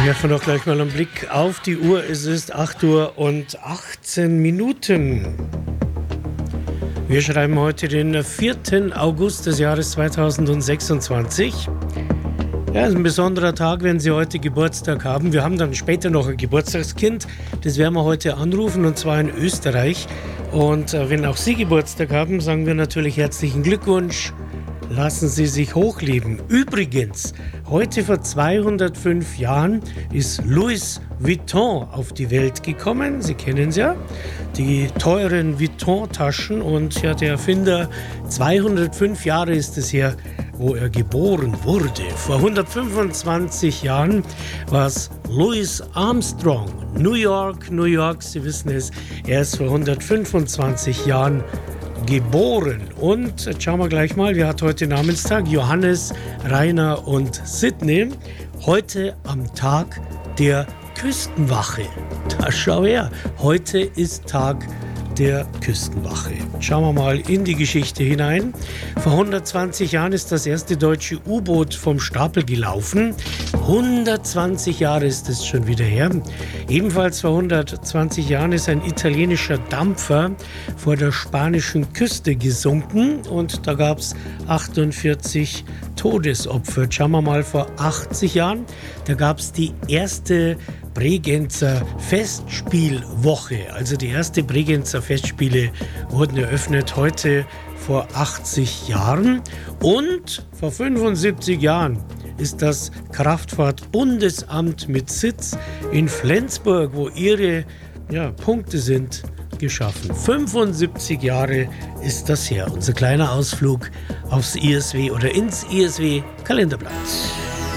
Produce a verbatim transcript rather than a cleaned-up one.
Werfen wir doch gleich mal einen Blick auf die Uhr. Es ist acht Uhr und achtzehn Minuten. Wir schreiben heute den vierten August des Jahres zweitausendsechsundzwanzig. Ja, es ist ein besonderer Tag, wenn Sie heute Geburtstag haben. Wir haben dann später noch ein Geburtstagskind. Das werden wir heute anrufen, und zwar in Österreich. Und äh, wenn auch Sie Geburtstag haben, sagen wir natürlich herzlichen Glückwunsch. Lassen Sie sich hochleben. Übrigens, heute vor zweihundertfünf Jahren ist Louis Vuitton auf die Welt gekommen. Sie kennen es ja, die teuren Vuitton-Taschen. Und ja, der Erfinder, zweihundertfünf Jahre ist es her, wo er geboren wurde. Vor hundertfünfundzwanzig Jahren war es Louis Armstrong. New York, New York, Sie wissen es, er ist vor hundertfünfundzwanzig Jahren geboren. Und jetzt schauen wir gleich mal, wer hat heute Namenstag? Johannes, Rainer und Sidney. Heute am Tag der Küstenwache. Da schau her, heute ist Tag der Küstenwache. Schauen wir mal in die Geschichte hinein. Vor hundertzwanzig Jahren ist das erste deutsche U-Boot vom Stapel gelaufen. hundertzwanzig Jahre ist es schon wieder her. Ebenfalls vor hundertzwanzig Jahren ist ein italienischer Dampfer vor der spanischen Küste gesunken, und da gab es achtundvierzig Todesopfer. Schauen wir mal vor achtzig Jahren, da gab es die erste Bregenzer Festspielwoche. Also die erste Bregenzer Festspiele wurden eröffnet heute vor achtzig Jahren. Und vor fünfundsiebzig Jahren ist das Kraftfahrtbundesamt mit Sitz in Flensburg, wo ihre ja, Punkte sind, geschaffen. fünfundsiebzig Jahre ist das her. Unser kleiner Ausflug aufs I S W oder ins I S W Kalenderblatt.